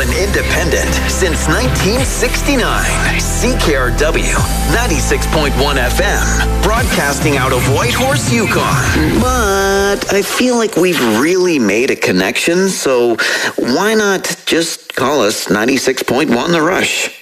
and independent since 1969. CKRW 96.1 FM, broadcasting out of Whitehorse, Yukon. But I feel like we've really made a connection, so why not just call us 96.1 The Rush?